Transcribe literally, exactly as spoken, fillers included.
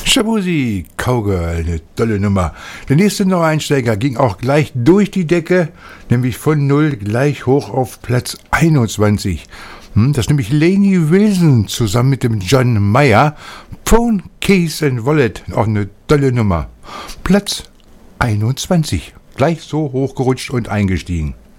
Shabuzi, Cowgirl, eine tolle Nummer. Der nächste Neueinsteiger ging auch gleich durch die Decke, nämlich von null gleich hoch auf Platz einundzwanzig. Hm, das ist nämlich Lainey Wilson zusammen mit dem John Mayer. Phone, Keys and Wallet, auch eine tolle Nummer. Platz einundzwanzig, gleich so hochgerutscht und eingestiegen.